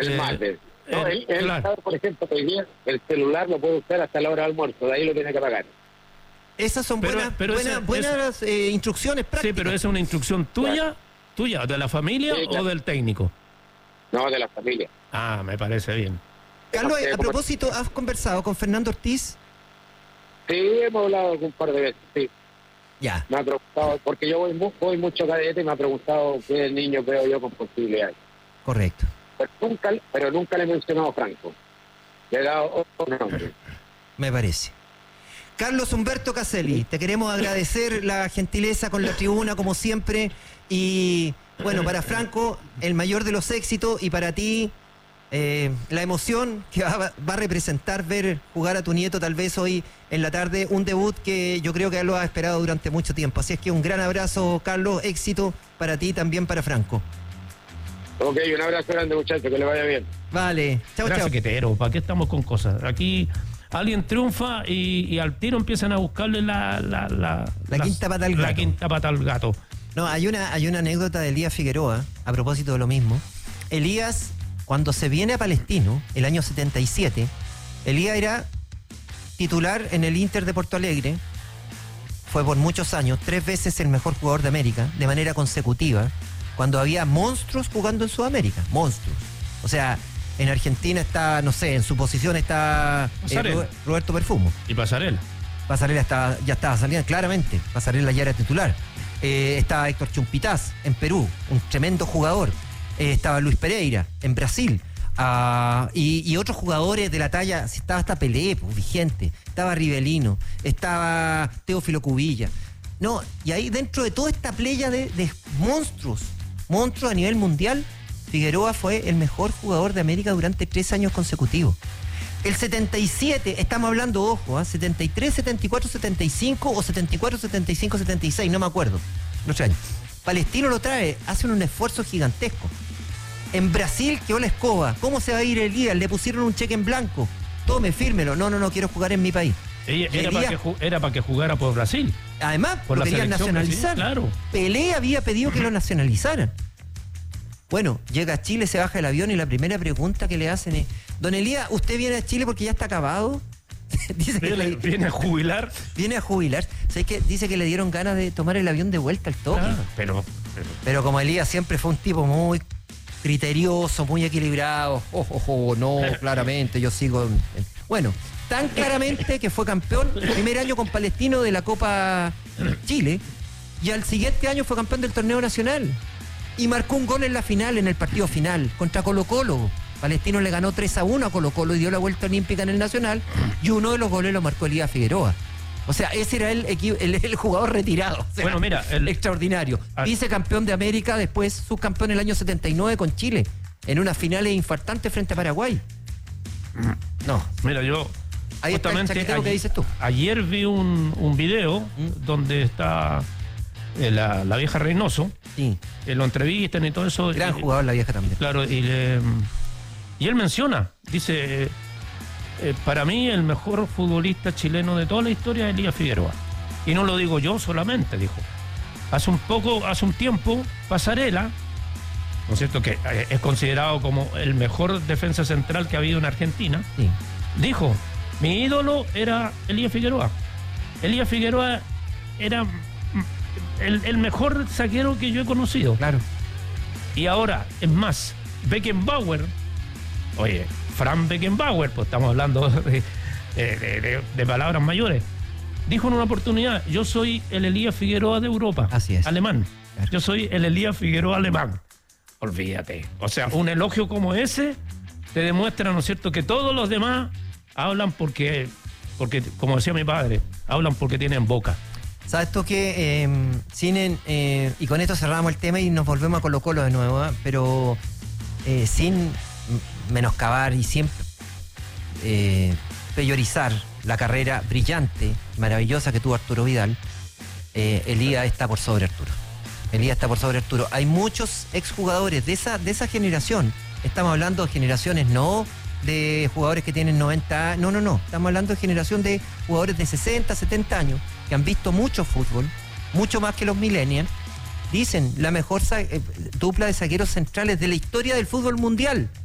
El martes. No, él claro. sabe, por ejemplo, que hoy día el celular lo puede usar hasta la hora de almuerzo, de ahí lo tiene que pagar. Esas son buenas instrucciones prácticas. Sí, pero esa es una instrucción tuya, de la familia Sí, claro. o del técnico. No, de la familia. Ah, me parece bien. Carlos, a propósito, ¿has conversado con Fernando Ortiz? Sí, hemos hablado un par de veces, sí. Ya. Me ha preguntado, porque yo voy mucho cadete y me ha preguntado qué niño veo yo con posibilidades. Correcto. Pero nunca le he mencionado a Franco. Le he dado otro nombre. Me parece. Carlos Humberto Caselli, te queremos agradecer la gentileza con la tribuna, como siempre. Y bueno, para Franco, el mayor de los éxitos, y para ti, la emoción que va a representar ver jugar a tu nieto tal vez hoy en la tarde, un debut que yo creo que lo has esperado durante mucho tiempo. Así es que un gran abrazo, Carlos, éxito para ti y también para Franco. Ok, un abrazo grande, muchachos, que le vaya bien. Vale, chao, Gracias, chao. Quetero, ¿para qué estamos con cosas? Aquí alguien triunfa y al tiro empiezan a buscarle la quinta pata al gato. La quinta pata al gato. No, hay una anécdota de Elías Figueroa, a propósito de lo mismo. Elías, cuando se viene a Palestino, el año 77, Elías era titular en el Inter de Porto Alegre, fue por muchos años, 3 veces el mejor jugador de América, de manera consecutiva, cuando había monstruos jugando en Sudamérica, monstruos. O sea, en Argentina está, no sé, en su posición está Roberto Perfumo. Y Pasarela. Pasarela ya estaba saliendo, claramente. Pasarela ya era titular. Estaba Héctor Chumpitaz en Perú, un tremendo jugador. Estaba Luis Pereira en Brasil. Y otros jugadores de la talla, estaba hasta Pelé, pues, vigente. Estaba Rivelino, estaba Teófilo Cubilla. No, y ahí dentro de toda esta playa de monstruos a nivel mundial, Figueroa fue el mejor jugador de América durante 3 años consecutivos. El 77, estamos hablando, ojo, 73, 74, 75 o 74, 75, 76, no me acuerdo. Los años. Palestino lo trae, hacen un esfuerzo gigantesco. En Brasil quedó la escoba. ¿Cómo se va a ir Elías? Le pusieron un cheque en blanco. Tome, fírmelo. No, quiero jugar en mi país. Era para que jugara por Brasil. Además, por lo la querían nacionalizar. Claro. Pelé había pedido que lo nacionalizaran. Bueno, llega a Chile, se baja el avión y la primera pregunta que le hacen es: don Elías, ¿usted viene a Chile porque ya está acabado? Viene a jubilar. Viene a jubilar. ¿Sabes qué? Dice que le dieron ganas de tomar el avión de vuelta al toque. Pero como Elías siempre fue un tipo muy criterioso, muy equilibrado. No, claramente, yo sigo. Bueno, tan claramente que fue campeón el primer año con Palestino de la Copa Chile, y al siguiente año fue campeón del torneo nacional. Y marcó un gol en la final, en el partido final, contra Colo-Colo. Palestino le ganó 3-1 a Colo-Colo y dio la vuelta olímpica en el Nacional, y uno de los goles lo marcó Elías Figueroa. O sea, ese era el jugador retirado. O sea, bueno, mira, extraordinario. Vicecampeón de América, después subcampeón en el año 79 con Chile, en unas finales infartantes frente a Paraguay. No. Mira, yo ahí justamente está el que dices tú. Ayer vi un video donde está la vieja Reynoso. Sí. Lo entrevistan y todo eso. Gran jugador la vieja también. Claro, y él menciona, dice, para mí el mejor futbolista chileno de toda la historia es Elías Figueroa. Y no lo digo yo solamente, dijo. Hace un tiempo, Pasarela, ¿no es cierto?, que es considerado como el mejor defensa central que ha habido en Argentina, sí, dijo: mi ídolo era Elías Figueroa. Elías Figueroa era el mejor zaguero que yo he conocido. Claro. Y ahora, es más, Beckenbauer, oye, Franz Beckenbauer, pues estamos hablando de palabras mayores, dijo en una oportunidad: yo soy el Elías Figueroa de Europa. Así es. Alemán. Claro. Yo soy el Elías Figueroa alemán. Olvídate. O sea, un elogio como ese te demuestra, ¿no es cierto?, que todos los demás hablan porque como decía mi padre, hablan porque tienen boca. ¿Sabes tú que y con esto cerramos el tema y nos volvemos a Colo-Colo de nuevo, pero sin menoscabar y sin peyorizar la carrera brillante, maravillosa que tuvo Arturo Vidal, Elías está por sobre Arturo. Elías está por sobre Arturo. Hay muchos exjugadores de esa generación. Estamos hablando de generaciones no de jugadores que tienen 90 años. No. Estamos hablando de generación de jugadores de 60, 70 años que han visto mucho fútbol, mucho más que los millennials. Dicen, la mejor dupla de zagueros centrales de la historia del fútbol mundial.